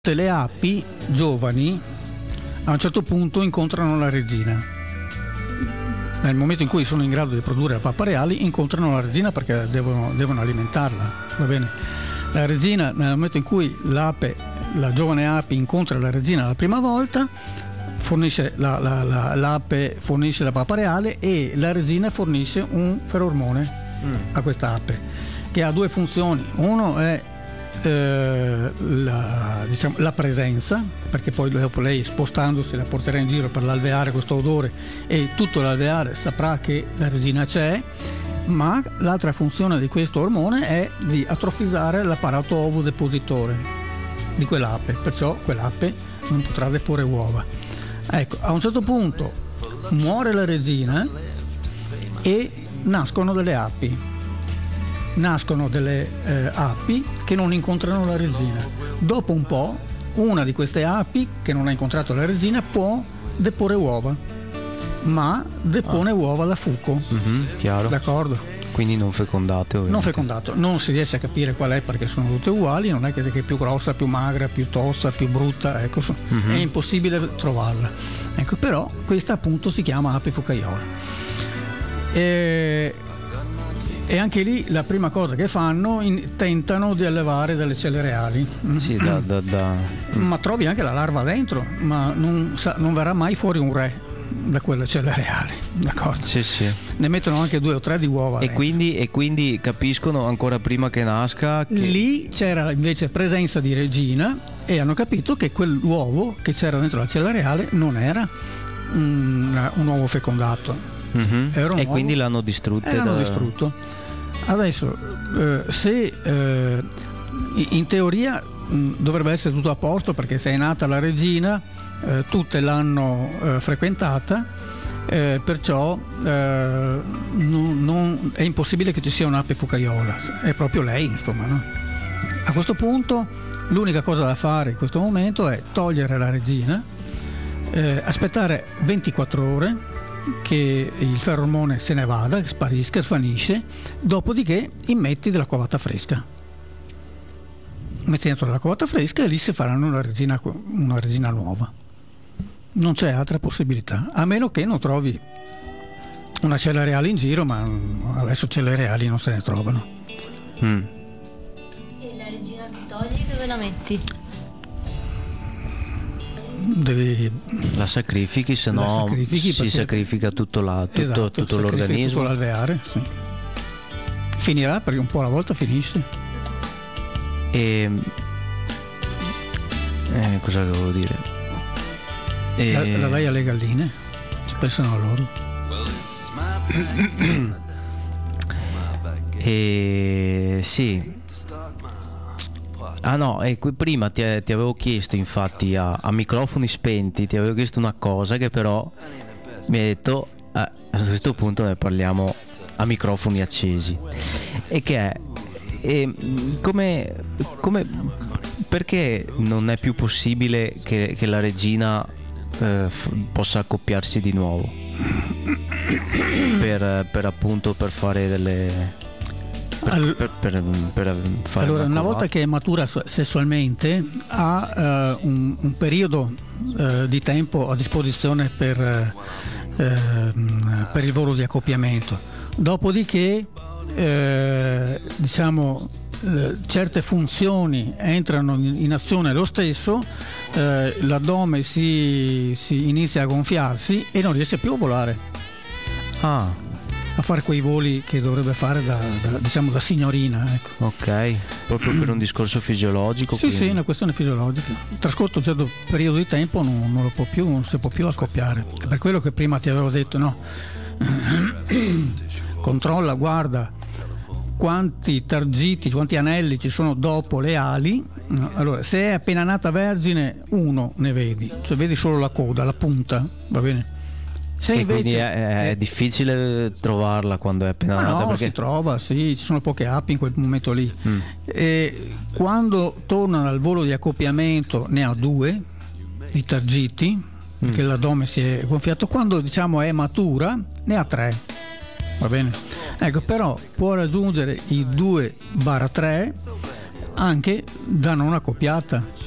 Tutte le api giovani a un certo punto incontrano la regina. Nel momento in cui sono in grado di produrre la pappa reale, incontrano la regina perché devono alimentarla, va bene? La regina, nel momento in cui la giovane ape incontra la regina la prima volta, fornisce l'ape fornisce la pappa reale e la regina fornisce un ferormone a questa ape, che ha due funzioni. Uno è la presenza, perché poi dopo lei, spostandosi, la porterà in giro per l'alveare questo odore e tutto l'alveare saprà che la regina c'è. Ma l'altra funzione di questo ormone è di atrofizzare l'apparato ovodepositore di quell'ape, perciò quell'ape non potrà deporre uova. Ecco, a un certo punto muore la regina e nascono delle api. Nascono delle api che non incontrano la regina. Dopo un po', una di queste api che non ha incontrato la regina può deporre uova, ma depone uova da fuco. Chiaro. D'accordo? Quindi non fecondate, ovviamente. Non fecondato, non si riesce a capire qual è perché sono tutte uguali, non è che è più grossa, più magra, più tozza, più brutta, ecco, è impossibile trovarla. Ecco, però questa appunto si chiama ape fucaiola. E anche lì la prima cosa che fanno, tentano di allevare delle celle reali. Sì, ma trovi anche la larva dentro, ma non verrà mai fuori un re da quelle celle reali, d'accordo? Sì. Ne mettono anche 2 o 3 di uova. E quindi capiscono ancora prima che nasca che... Lì c'era invece presenza di regina e hanno capito che quell'uovo che c'era dentro la cella reale non era un uovo fecondato. Era un uovo, quindi l'hanno distrutto. Distrutto. Adesso in teoria dovrebbe essere tutto a posto, perché se è nata la regina tutte l'hanno frequentata, perciò non è impossibile che ci sia un'ape fucaiola, è proprio lei, insomma, no? A questo punto l'unica cosa da fare in questo momento è togliere la regina, aspettare 24 ore che il feromone se ne vada, sparisca, svanisce, dopodiché immetti della covata fresca. Metti dentro la covata fresca e lì si faranno una regina nuova. Non c'è altra possibilità, a meno che non trovi una cella reale in giro, ma adesso celle reali non se ne trovano. E la regina che togli, dove la metti? La sacrifichi, se no si sacrifica tutto l'organismo, tutto l'alveare, sì. Finirà, perché un po' alla volta finisce. E cosa devo dire? La dai alle galline, ci pensano a loro. Sì. Ah no, e prima ti avevo chiesto, infatti, a microfoni spenti, ti avevo chiesto una cosa che però mi hai detto a questo punto ne parliamo a microfoni accesi, e che è perché non è più possibile che la regina possa accoppiarsi di nuovo per appunto per fare delle per fare allora, una volta che è matura sessualmente ha un periodo di tempo a disposizione per il volo di accoppiamento, dopodiché certe funzioni entrano in azione lo stesso, l'addome si inizia a gonfiarsi e non riesce più a volare, a fare quei voli che dovrebbe fare da signorina, ecco. Ok, proprio per un discorso fisiologico. Sì, è una questione fisiologica. Trascorso un certo periodo di tempo non si può più accoppiare. Per quello che prima ti avevo detto, no? Controlla, guarda quanti targiti, quanti anelli ci sono dopo le ali. Allora, se è appena nata vergine, uno ne vedi, cioè vedi solo la coda, la punta, va bene? Se invece quindi è difficile trovarla quando è appena nata, perché si trova, sì, ci sono poche api in quel momento lì. E quando tornano al volo di accoppiamento ne ha 2 di targiti, perché l'addome si è gonfiato. Quando è matura ne ha 3, va bene? Ecco, però può raggiungere i 2/3 anche da non accoppiata.